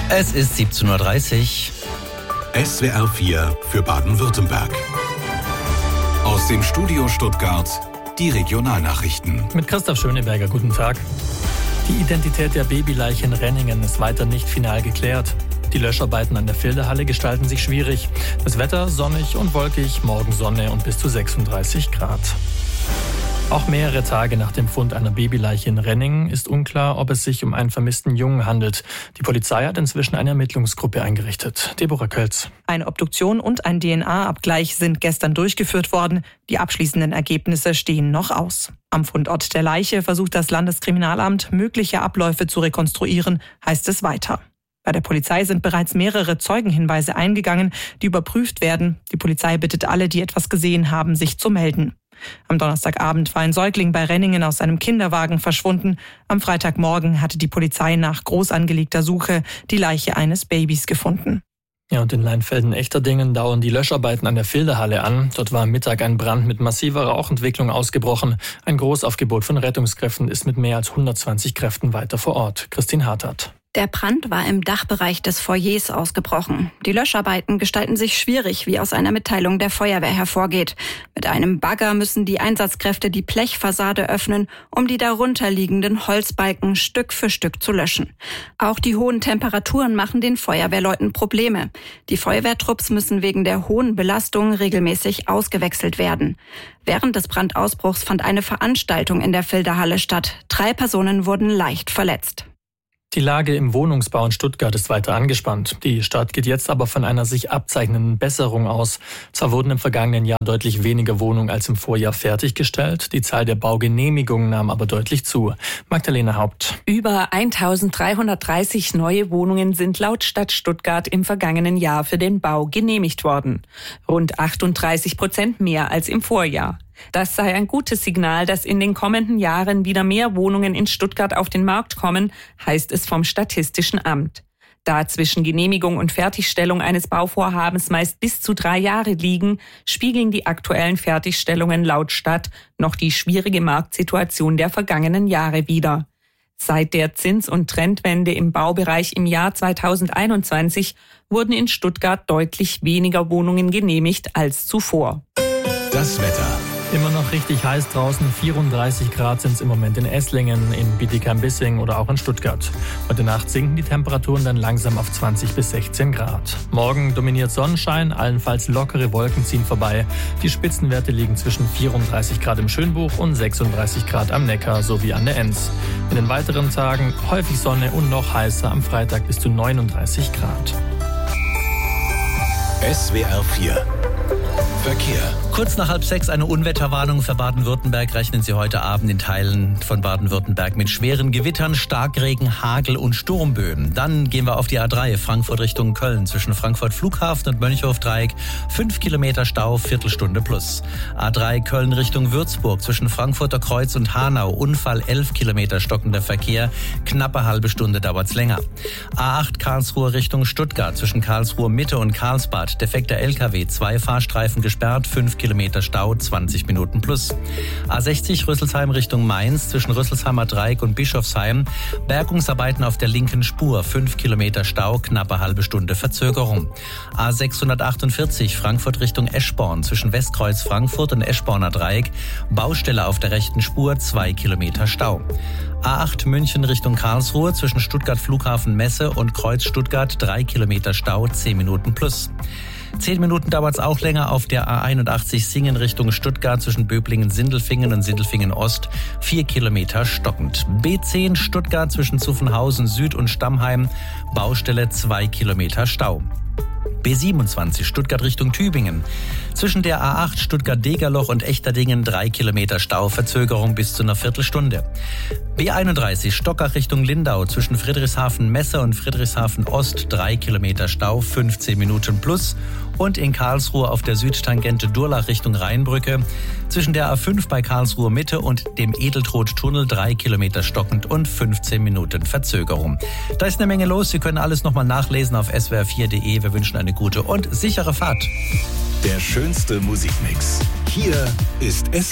Es ist 17:30 Uhr. SWR 4 für Baden-Württemberg. Aus dem Studio Stuttgart die Regionalnachrichten. Mit Christoph Schöneberger, guten Tag. Die Identität der Babyleiche in Renningen ist weiter nicht final geklärt. Die Löscharbeiten an der Fildehalle gestalten sich schwierig. Das Wetter sonnig und wolkig, morgen Sonne und bis zu 36 Grad. Auch mehrere Tage nach dem Fund einer Babyleiche in Renningen ist unklar, ob es sich um einen vermissten Jungen handelt. Die Polizei hat inzwischen eine Ermittlungsgruppe eingerichtet. Deborah Kölz. Eine Obduktion und ein DNA-Abgleich sind gestern durchgeführt worden. Die abschließenden Ergebnisse stehen noch aus. Am Fundort der Leiche versucht das Landeskriminalamt, mögliche Abläufe zu rekonstruieren, heißt es weiter. Bei der Polizei sind bereits mehrere Zeugenhinweise eingegangen, die überprüft werden. Die Polizei bittet alle, die etwas gesehen haben, sich zu melden. Am Donnerstagabend war ein Säugling bei Renningen aus einem Kinderwagen verschwunden. Am Freitagmorgen hatte die Polizei nach groß angelegter Suche die Leiche eines Babys gefunden. Ja, und in Leinfelden-Echterdingen dauern die Löscharbeiten an der Fildehalle an. Dort war am Mittag ein Brand mit massiver Rauchentwicklung ausgebrochen. Ein Großaufgebot von Rettungskräften ist mit mehr als 120 Kräften weiter vor Ort. Christine Hartert. Der Brand war im Dachbereich des Foyers ausgebrochen. Die Löscharbeiten gestalten sich schwierig, wie aus einer Mitteilung der Feuerwehr hervorgeht. Mit einem Bagger müssen die Einsatzkräfte die Blechfassade öffnen, um die darunter liegenden Holzbalken Stück für Stück zu löschen. Auch die hohen Temperaturen machen den Feuerwehrleuten Probleme. Die Feuerwehrtrupps müssen wegen der hohen Belastung regelmäßig ausgewechselt werden. Während des Brandausbruchs fand eine Veranstaltung in der Fildehalle statt. 3 Personen wurden leicht verletzt. Die Lage im Wohnungsbau in Stuttgart ist weiter angespannt. Die Stadt geht jetzt aber von einer sich abzeichnenden Besserung aus. Zwar wurden im vergangenen Jahr deutlich weniger Wohnungen als im Vorjahr fertiggestellt, die Zahl der Baugenehmigungen nahm aber deutlich zu. Magdalena Haupt. Über 1330 neue Wohnungen sind laut Stadt Stuttgart im vergangenen Jahr für den Bau genehmigt worden. Rund 38% mehr als im Vorjahr. Das sei ein gutes Signal, dass in den kommenden Jahren wieder mehr Wohnungen in Stuttgart auf den Markt kommen, heißt es vom Statistischen Amt. Da zwischen Genehmigung und Fertigstellung eines Bauvorhabens meist bis zu 3 Jahre liegen, spiegeln die aktuellen Fertigstellungen laut Stadt noch die schwierige Marktsituation der vergangenen Jahre wider. Seit der Zins- und Trendwende im Baubereich im Jahr 2021 wurden in Stuttgart deutlich weniger Wohnungen genehmigt als zuvor. Das Wetter. Immer noch richtig heiß draußen, 34 Grad sind es im Moment in Esslingen, in Bietigheim-Bissing oder auch in Stuttgart. Heute Nacht sinken die Temperaturen dann langsam auf 20 bis 16 Grad. Morgen dominiert Sonnenschein, allenfalls lockere Wolken ziehen vorbei. Die Spitzenwerte liegen zwischen 34 Grad im Schönbuch und 36 Grad am Neckar sowie an der Enns. In den weiteren Tagen häufig Sonne und noch heißer, am Freitag bis zu 39 Grad. SWR 4 Verkehr. Kurz nach 5:30 eine Unwetterwarnung für Baden-Württemberg. Rechnen Sie heute Abend in Teilen von Baden-Württemberg mit schweren Gewittern, Starkregen, Hagel und Sturmböen. Dann gehen wir auf die A3 Frankfurt Richtung Köln. Zwischen Frankfurt Flughafen und Mönchhofdreieck 5 Kilometer Stau, Viertelstunde plus. A3 Köln Richtung Würzburg. Zwischen Frankfurter Kreuz und Hanau. Unfall 11 Kilometer stockender Verkehr. Knappe halbe Stunde dauert's länger. A8 Karlsruhe Richtung Stuttgart. Zwischen Karlsruhe Mitte und Karlsbad. Defekter LKW. 2 Fahrstreifen gesperrt, 5 Kilometer Stau, 20 Minuten plus. A60 Rüsselsheim Richtung Mainz, zwischen Rüsselsheimer Dreieck und Bischofsheim. Bergungsarbeiten auf der linken Spur, 5 Kilometer Stau, knappe halbe Stunde Verzögerung. A648 Frankfurt Richtung Eschborn, zwischen Westkreuz Frankfurt und Eschborner Dreieck. Baustelle auf der rechten Spur, 2 Kilometer Stau. A8 München Richtung Karlsruhe, zwischen Stuttgart Flughafen Messe und Kreuz Stuttgart, 3 Kilometer Stau, 10 Minuten plus. 10 Minuten dauert es auch länger auf der A81 Singen Richtung Stuttgart zwischen Böblingen-Sindelfingen und Sindelfingen-Ost. 4 Kilometer stockend. B10 Stuttgart zwischen Zuffenhausen Süd und Stammheim. Baustelle 2 Kilometer Stau. B27 Stuttgart Richtung Tübingen. Zwischen der A8 Stuttgart-Degerloch und Echterdingen 3 Kilometer Stau, Verzögerung bis zu einer Viertelstunde. B31 Stockach Richtung Lindau zwischen Friedrichshafen-Messe und Friedrichshafen-Ost 3 Kilometer Stau, 15 Minuten plus. Und in Karlsruhe auf der Südtangente Durlach Richtung Rheinbrücke zwischen der A5 bei Karlsruhe Mitte und dem Edeltrot-Tunnel 3 Kilometer stockend und 15 Minuten Verzögerung. Da ist eine Menge los. Sie können alles nochmal nachlesen auf swr4.de. Wir wünschen eine gute und sichere Fahrt. Der schönste Musikmix. Hier ist